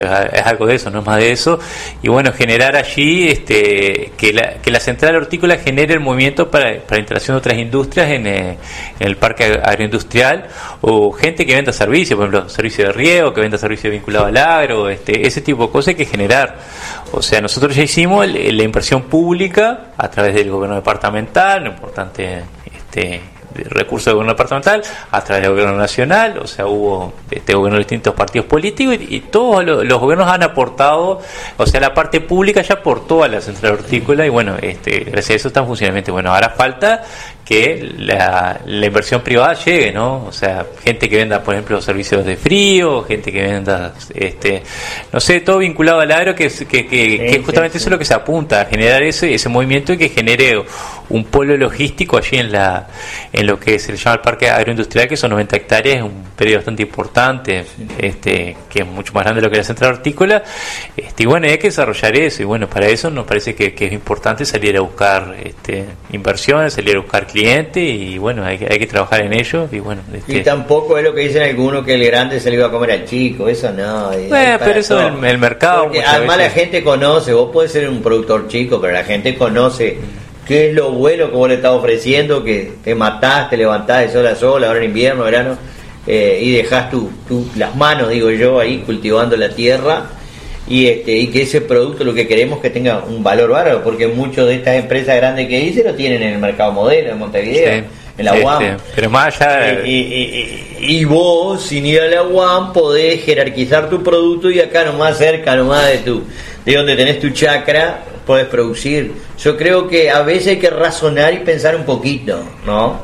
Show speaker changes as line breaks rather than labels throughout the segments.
es algo de eso, no es más de eso. Y bueno, generar allí que la central hortícola genere el movimiento para la instalación de otras industrias en el parque agroindustrial, o gente que venda servicios, por ejemplo, servicio de riego, que venda servicios vinculados al agro, ese tipo de cosas hay que generar. O sea, nosotros ya hicimos la inversión pública a través del gobierno departamental, un importante recursos del gobierno departamental, a través del gobierno nacional. O sea, hubo gobierno de distintos partidos políticos, y todos los gobiernos han aportado. O sea, la parte pública ya aportó a la central hortícola, y bueno, gracias a eso está en funcionamiento. Bueno, ahora falta que la inversión privada llegue, ¿no? O sea, gente que venda, por ejemplo, servicios de frío, gente que venda, no sé, todo vinculado al agro, que justamente eso es lo que se apunta, a generar ese movimiento, y que genere un polo logístico allí en lo que se le llama el parque agroindustrial, que son 90 hectáreas, es un periodo bastante importante, que es mucho más grande de lo que la central hortícola, y bueno, hay que desarrollar eso, y bueno, para eso nos parece que es importante salir a buscar inversiones, salir a buscar clientes, y bueno, hay que trabajar en ello, y bueno.
Y tampoco es lo que dicen algunos, que el grande se le iba a comer al chico, eso no.
Pero eso el mercado.
Porque además la gente conoce, vos podés ser un productor chico, pero la gente conoce qué es lo bueno que vos le estás ofreciendo, que te matás, te levantás de sol a sol, ahora en invierno, verano, y dejás las manos, digo yo, ahí cultivando la tierra, y que ese producto, lo que queremos es que tenga un valor bárbaro, porque muchas de estas empresas grandes que hice lo tienen en el mercado modelo, en Montevideo,
sí,
en la UAM.
Pero más allá
y vos, sin ir a la UAM, podés jerarquizar tu producto, y acá nomás, cerca nomás de donde tenés tu chacra, podés producir. Yo creo que a veces hay que razonar y pensar un poquito, ¿no?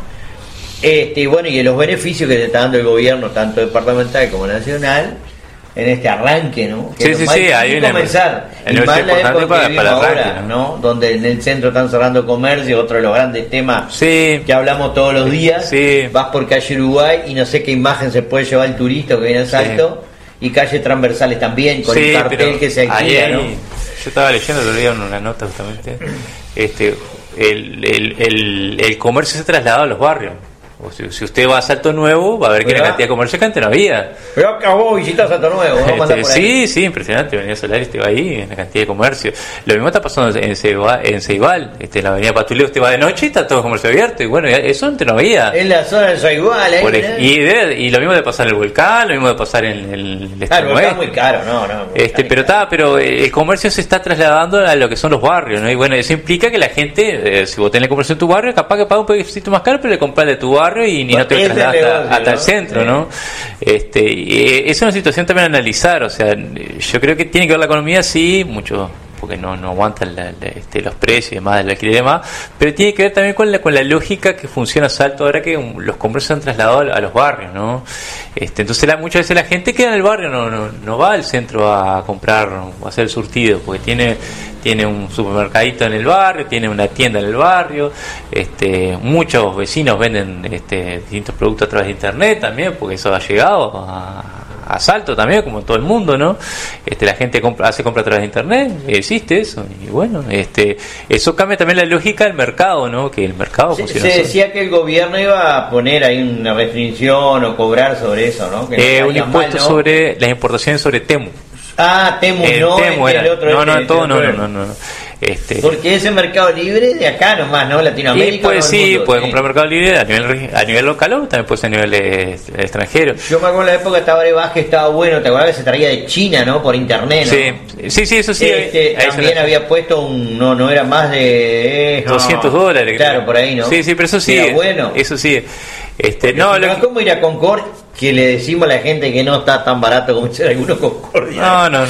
Bueno, y en los beneficios que te está dando el gobierno, tanto departamental como nacional, en este arranque, ¿no? Que
hay que
comenzar. Y más la época que vivimos ahora, ¿no? Donde en el centro están cerrando comercio, otro de los grandes temas que hablamos todos los días. Vas por calle Uruguay y no sé qué imagen se puede llevar el turista que viene al Salto, y calles transversales también, con el cartel que se alquila, ¿no?
Yo estaba leyendo el otro día una nota justamente, el comercio se ha trasladado a los barrios. O si usted va a Salto Nuevo, va a ver que la cantidad de comercio que antes no había.
Pero acabó visitar Salto Nuevo, vamos a andar por ahí.
Sí, impresionante. Avenida Solares, va ahí, en la cantidad de comercio. Lo mismo está pasando en Ceibal. En la avenida Patuleo usted va de noche y está todo el comercio abierto. Y bueno, eso antes no había.
En la zona de Ceibal,
y lo mismo de pasar en el Volcán, lo mismo de pasar en el
Volcán es muy caro,
pero el comercio se está trasladando a lo que son los barrios, ¿no? Y bueno, eso implica que la gente, si vos tenés comercio en tu barrio, capaz que paga un poquito más caro, pero le compras de tu barrio y no te trasladas hasta el centro, ¿no? Y es una situación también a analizar. O sea, yo creo que tiene que ver la economía, sí, mucho, porque no aguantan los precios y demás, el alquiler y demás, pero tiene que ver también con la lógica que funciona Salto ahora, que los comercios se han trasladado a los barrios, ¿no? Entonces muchas veces la gente queda en el barrio, no va al centro a comprar o a hacer el surtido, porque tiene un supermercadito en el barrio, tiene una tienda en el barrio, muchos vecinos venden distintos productos a través de internet también, porque eso ha llegado a Salto también, como todo el mundo, ¿no? La gente hace compra a través de internet, existe eso, y bueno, eso cambia también la lógica del mercado, ¿no? Que el mercado funciona.
Se decía que el gobierno iba a poner ahí una restricción o cobrar sobre eso, ¿no? Que
un impuesto sobre las importaciones sobre Temu.
Temu,
Temu era.
El otro.
No.
Porque ese Mercado Libre de acá nomás, ¿no? Latinoamérica.
Puede comprar Mercado Libre a nivel local, o también puede ser a nivel extranjero.
Yo me acuerdo en la época de Tabaré Vázquez, estaba bueno, te acuerdas que se traía de China, ¿no? Por internet, ¿no?
Sí, eso sí.
También había puesto no era más de
$200.
Claro, por ahí, ¿no?
Sí, pero eso sí.
Era bueno.
Eso sí.
¿Cómo ir a Concordia? Que le decimos a la gente que no está tan barato como ser algunos Concordia.
No.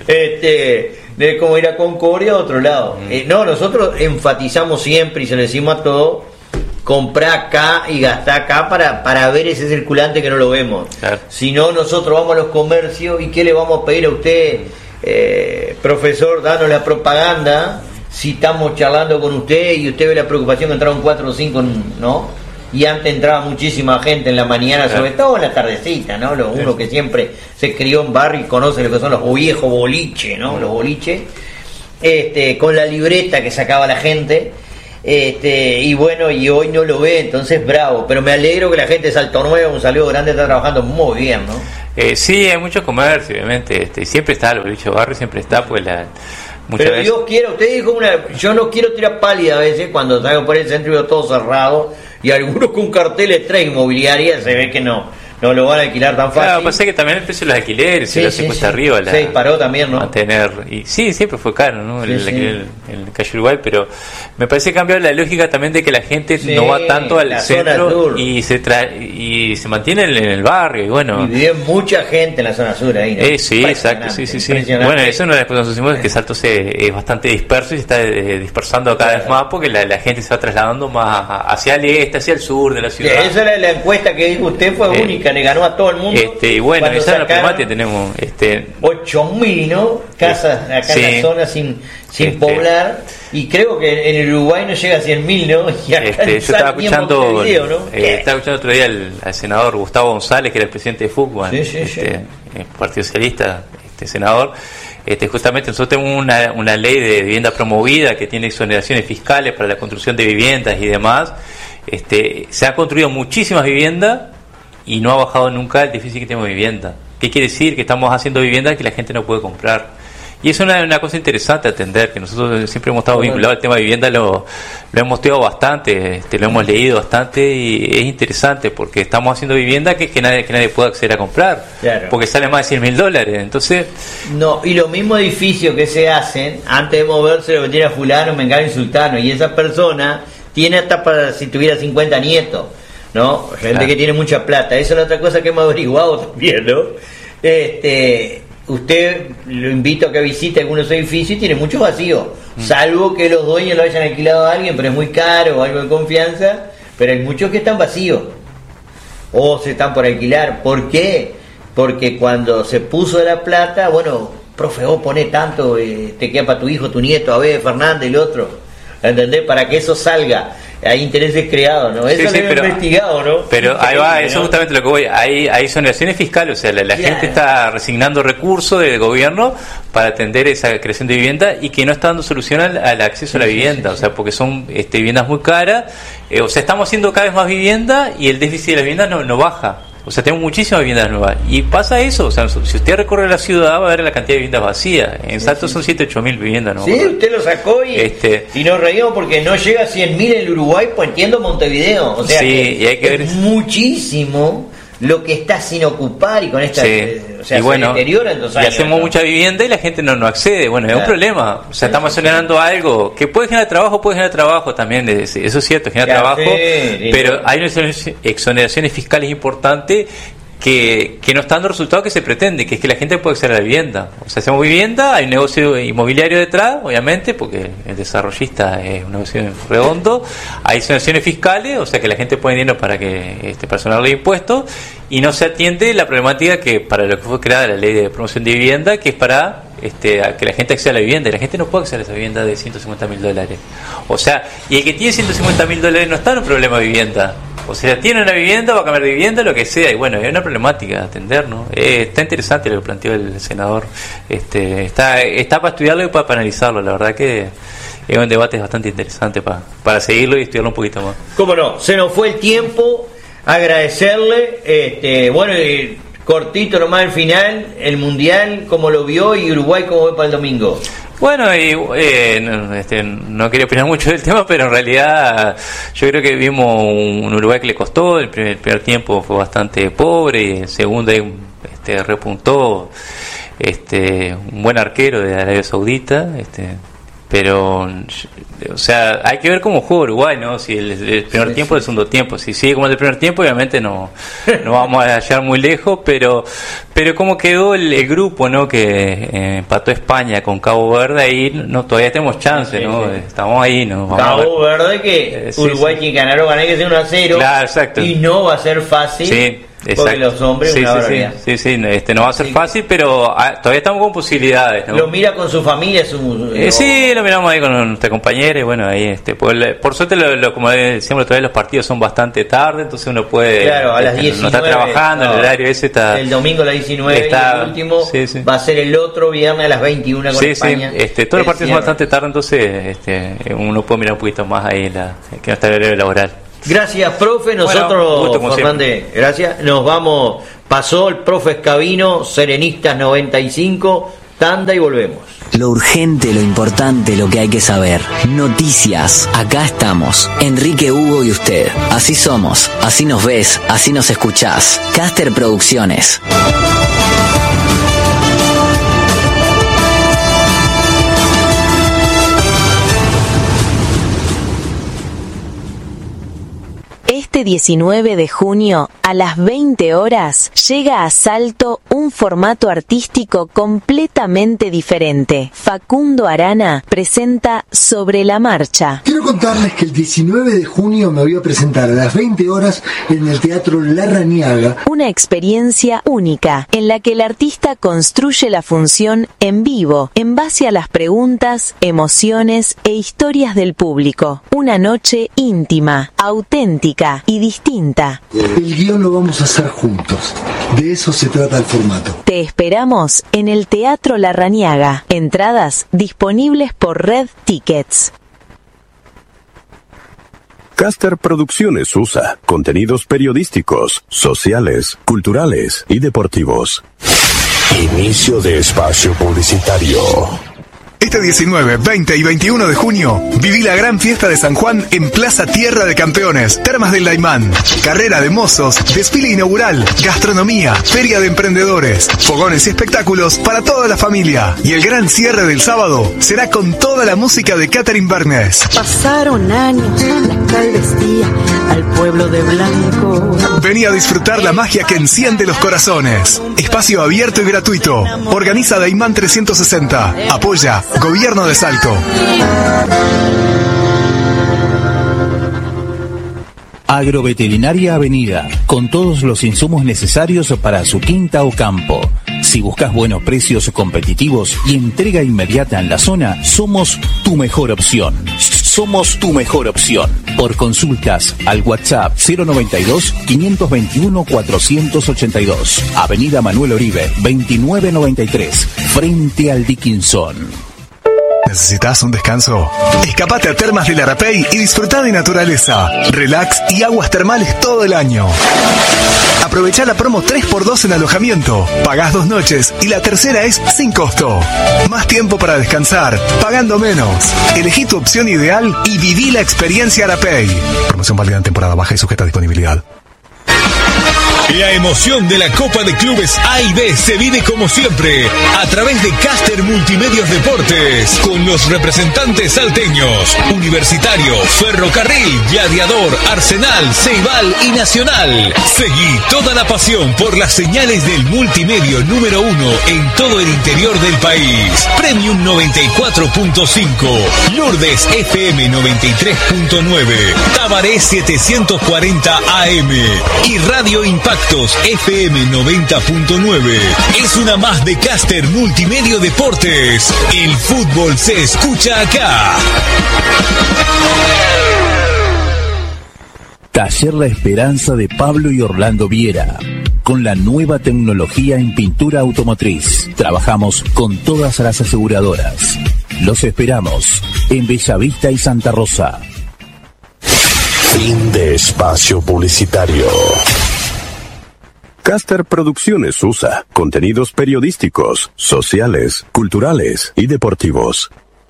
De cómo ir a Concordia a otro lado. Nosotros enfatizamos siempre y se lo decimos a todos: comprar acá y gastar acá para ver ese circulante que no lo vemos.
Claro.
Si no, nosotros vamos a los comercios y ¿qué le vamos a pedir a usted, profesor? Danos la propaganda. Si estamos charlando con usted y usted ve la preocupación que entraron 4 o 5, ¿no? Y antes entraba muchísima gente en la mañana, sobre todo en la tardecita, ¿no? Uno que siempre se crió en barrio y conoce lo que son los viejos boliches, ¿no? Los boliches, con la libreta que sacaba la gente, y bueno, y hoy no lo ve, entonces bravo. Pero me alegro que la gente de Salto Nuevo, un saludo grande, está trabajando muy bien, ¿no?
Sí, hay mucho comercio, obviamente. Siempre está el boliche barrio, siempre está, pues muchas
Pero
veces.
Dios quiera, usted dijo yo no quiero tirar pálida a veces cuando salgo por el centro y veo todo cerrado y algunos con carteles trae inmobiliaria, se ve que no lo van a alquilar tan fácil.
Claro, pasa que también el precio de los alquileres se cuesta arriba.
Se disparó también, ¿no?
Mantener, y sí, siempre fue caro, ¿no? El alquiler en Calle Uruguay, pero me parece que cambió la lógica también de que la gente no va tanto al centro y se mantiene en el barrio, y bueno.
Y vive mucha gente en la zona sur ahí, ¿no?
Sí, exacto, sí. Bueno, eso es una de las cosas que decimos, es que Salto es bastante disperso y se está dispersando cada vez más porque la gente se va trasladando más hacia el este, hacia el sur de la ciudad.
Esa es la encuesta que dijo usted, fue única, le ganó a todo el mundo.
Y bueno, esa es la problemática, tenemos
8.000, ¿no? Casas acá en la zona sin poblar, y creo que en el Uruguay no llega a 100.000, ¿no? Y acá
yo estaba escuchando
¿no?
estaba escuchando otro día al senador Gustavo González, que era el presidente de fútbol, el Partido Socialista, senador. Justamente nosotros tenemos una ley de vivienda promovida que tiene exoneraciones fiscales para la construcción de viviendas y demás. Se han construido muchísimas viviendas y no ha bajado nunca el déficit que tenemos de vivienda. ¿Qué quiere decir? Que estamos haciendo viviendas que la gente no puede comprar. Y es una cosa interesante a atender, que nosotros siempre hemos estado vinculados al tema de vivienda, lo hemos estudiado bastante, lo hemos leído bastante, y es interesante porque estamos haciendo vivienda que nadie puede acceder a comprar, porque sale más de $100.000. Entonces,
no, y los mismos edificios que se hacen, antes de moverse lo que tiene a fulano, mengano y sultano, y esa persona tiene hasta para si tuviera 50 nietos, ¿no? Gente que tiene mucha plata. Esa es la otra cosa que hemos averiguado también, ¿no? Usted lo invito a que visite algunos edificios y tiene mucho vacío, salvo que los dueños lo hayan alquilado a alguien, pero es muy caro o algo de confianza, pero hay muchos que están vacíos o se están por alquilar. ¿Por qué? Porque cuando se puso la plata, bueno, profe, vos ponés tanto, te queda para tu hijo, tu nieto, a ver, Fernández, el otro, ¿entendés? Para que eso salga. Hay intereses creados, ¿no? Eso lo he investigado, ¿no?
Pero ahí va, eso es justamente lo que voy. Hay exoneraciones fiscales, o sea, la gente está resignando recursos del gobierno para atender esa creación de vivienda y que no está dando solución al acceso a la vivienda, o sea, porque son viviendas muy caras, o sea, estamos haciendo cada vez más vivienda y el déficit de la vivienda no baja. O sea, tenemos muchísimas viviendas nuevas. Y pasa eso, o sea, si usted recorre la ciudad va a ver la cantidad de viviendas vacías. En Salto son 7.000-8.000 viviendas, ¿no?
Sí, usted lo sacó y nos reímos porque no llega a 100.000 en el Uruguay, pues entiendo Montevideo. O sea,
y hay que ver
muchísimo lo que está sin ocupar y con esta o sea,
y bueno,
se deteriora en 2 años.
Y hacemos mucha vivienda y la gente no accede. Bueno, es un problema. O sea, estamos generando algo que puede generar trabajo también. Eso es cierto, genera trabajo, pero hay unas exoneraciones fiscales importantes que no están dando el resultado que se pretende, que es que la gente puede acceder a la vivienda. O sea, hacemos vivienda, hay un negocio inmobiliario detrás, obviamente, porque el desarrollista es un negocio redondo, hay exoneraciones fiscales, o sea que la gente pone dinero para que personal de impuestos, y no se atiende la problemática que para lo que fue creada la ley de promoción de vivienda, que es para que la gente acceda a la vivienda, y la gente no puede acceder a esa vivienda de $150.000. O sea, y el que tiene $150.000 no está en un problema de vivienda. O sea, tiene una vivienda, va a cambiar de vivienda, lo que sea, y bueno, es una problemática a atender, ¿no? Está interesante lo que planteó el senador, está para estudiarlo y para analizarlo, la verdad que es un debate bastante interesante para seguirlo y estudiarlo un poquito más.
¿Cómo no? Se nos fue el tiempo, agradecerle, cortito nomás al final, el Mundial, ¿cómo lo vio? Y Uruguay, ¿cómo ve para el domingo?
Bueno, no quería opinar mucho del tema, pero en realidad yo creo que vimos un Uruguay que le costó. El primer tiempo fue bastante pobre y el segundo repuntó un buen arquero de Arabia Saudita, pero o sea, hay que ver cómo juega Uruguay, ¿no? Si el primer tiempo o el segundo tiempo. Si sigue como el primer tiempo, obviamente no vamos a llegar muy lejos, pero cómo quedó el grupo, ¿no? Que empató España con Cabo Verde, ahí todavía tenemos chance, ¿no? Estamos ahí, ¿no?
Cabo Verde que Uruguay quien ganar o ganar que sea 1-0.
Claro, exacto.
Y no va a ser fácil.
Sí. Exacto.
Porque los hombres
no va a ser fácil, pero todavía estamos con posibilidades, ¿no?
Lo mira con su familia,
sí, lo miramos ahí con nuestra compañera y bueno, ahí por suerte como decíamos otra vez, los partidos son bastante tarde, entonces uno puede,
claro, a las 19
no está trabajando, el horario ese está,
el domingo a las 19 y el último va a ser el otro viernes a las 21 con España.
Todos los partidos son bastante tarde, entonces uno puede mirar un poquito más ahí que no está el horario laboral.
Gracias, profe. Nosotros, Fernández, gracias. Nos vamos. Pasó el profe Escabino, Serenistas 95, tanda y volvemos.
Lo urgente, lo importante, lo que hay que saber. Noticias. Acá estamos. Enrique, Hugo y usted. Así somos. Así nos ves. Así nos escuchás. Caster Producciones.
Este 19 de junio, a las 20 horas, llega a Salto un formato artístico completamente diferente. Facundo Arana presenta Sobre la Marcha.
Quiero contarles que el 19 de junio me voy a presentar a las 20 horas en el Teatro Larrañaga.
Una experiencia única, en la que el artista construye la función en vivo, en base a las preguntas, emociones e historias del público. Una noche íntima, auténtica y distinta.
El guión lo vamos a hacer juntos. De eso se trata el formato.
Te esperamos en el Teatro Larrañaga. Entradas disponibles por Red Tickets.
Caster Producciones USA. Contenidos periodísticos, sociales, culturales y deportivos.
Inicio de espacio publicitario.
Este 19, 20 y 21 de junio, viví la gran fiesta de San Juan en Plaza Tierra de Campeones, Termas del Laimán, carrera de mozos, desfile inaugural, gastronomía, feria de emprendedores, fogones y espectáculos para toda la familia. Y el gran cierre del sábado será con toda la música de Catherine Bernes.
Pasaron años, la cal vestía al pueblo de blanco.
Vení a disfrutar la magia que enciende los corazones. Espacio abierto y gratuito. Organiza Daimán 360. Apoya Gobierno de Salto.
Agroveterinaria Avenida, con todos los insumos necesarios para su quinta o campo. Si buscas buenos precios competitivos y entrega inmediata en la zona, somos tu mejor opción. Somos tu mejor opción. Por consultas al WhatsApp 092-521-482. Avenida Manuel Oribe, 2993, frente al Dickinson.
¿Necesitas un descanso? Escapate a Termas del Arapey y disfruta de naturaleza, relax y aguas termales todo el año. Aprovecha la promo 3x2 en alojamiento. Pagás 2 noches y la tercera es sin costo. Más tiempo para descansar, pagando menos. Elegí tu opción ideal y viví la experiencia Arapey. Promoción válida en temporada baja y sujeta a disponibilidad.
La emoción de la Copa de Clubes A y B se vive como siempre a través de Caster Multimedios Deportes, con los representantes salteños: Universitario, Ferrocarril, Gladiador, Arsenal, Ceibal y Nacional. Seguí toda la pasión por las señales del multimedio número 1 en todo el interior del país. Premium 94.5, Lourdes FM 93.9, Tabaré 740 AM y Radio Impactos FM 90.9. Es una más de Caster Multimedio Deportes. El fútbol se escucha acá.
Taller La Esperanza de Pablo y Orlando Viera. Con la nueva tecnología en pintura automotriz. Trabajamos con todas las aseguradoras. Los esperamos en Bellavista y Santa Rosa.
Fin de espacio publicitario.
Caster Producciones USA. Contenidos periodísticos, sociales, culturales y deportivos.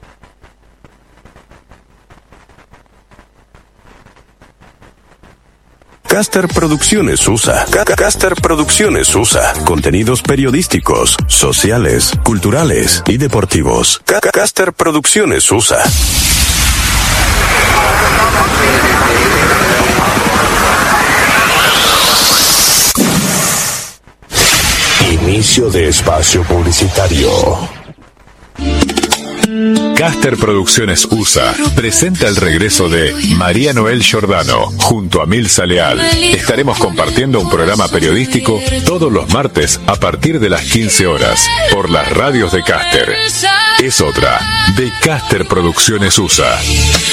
Caster Producciones USA. Caster Producciones USA. Contenidos periodísticos, sociales, culturales y deportivos. Caster Producciones USA.
Inicio de espacio publicitario.
Caster Producciones USA presenta el regreso de María Noel Giordano junto a Milza Leal. Estaremos compartiendo un programa periodístico todos los martes a partir de las 15 horas por las radios de Caster. Es otra de Caster Producciones USA.